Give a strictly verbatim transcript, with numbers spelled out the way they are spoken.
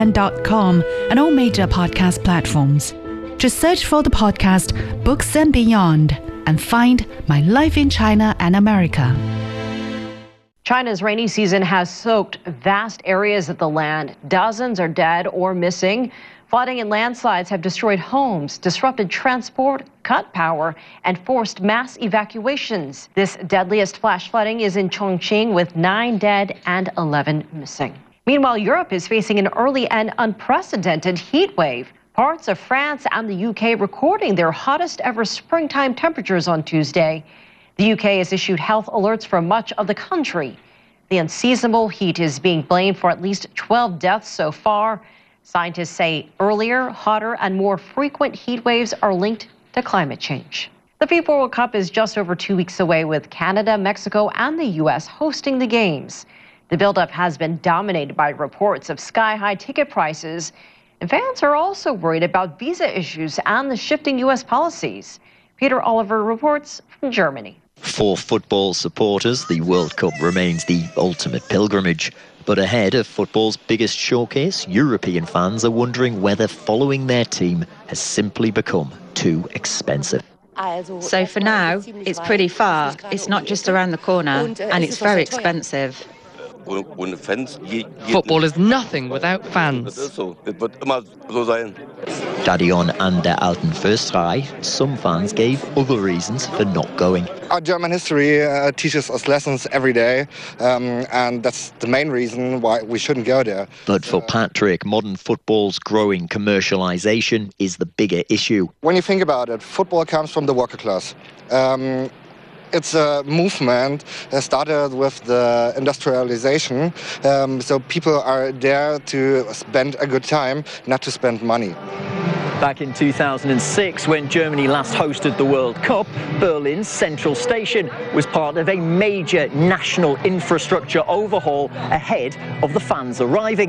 dot com and all major podcast platforms. Just search for the podcast Books and Beyond and find My Life in China and America. China's rainy season has soaked vast areas of the land. Dozens are dead or missing. Flooding and landslides have destroyed homes, disrupted transport, cut power, and forced mass evacuations. This deadliest flash flooding is in Chongqing with nine dead and eleven missing. Meanwhile, Europe is facing an early and unprecedented heat wave. Parts of France and the U K recording their hottest ever springtime temperatures on Tuesday. The U K has issued health alerts for much of the country. The unseasonable heat is being blamed for at least twelve deaths so far. Scientists say earlier, hotter, and more frequent heat waves are linked to climate change. The FIFA World Cup is just over two weeks away, with Canada, Mexico, and the U S hosting the games. The buildup has been dominated by reports of sky-high ticket prices, and fans are also worried about visa issues and the shifting U S policies. Peter Oliver reports from Germany. For football supporters, the World Cup remains the ultimate pilgrimage. But ahead of football's biggest showcase, European fans are wondering whether following their team has simply become too expensive. So for now, it's pretty far. It's not just around the corner, and it's very expensive. Football is nothing without fans. Stadion an der Alten Försterei, some fans gave other reasons for not going. Our German history uh, teaches us lessons every day, um, and that's the main reason why we shouldn't go there. But for Patrick, modern football's growing commercialisation is the bigger issue. When you think about it, football comes from the worker class. Um, It's a movement that started with the industrialization, um, so people are there to spend a good time, not to spend money. Back in two thousand six, when Germany last hosted the World Cup, Berlin's Central Station was part of a major national infrastructure overhaul ahead of the fans arriving.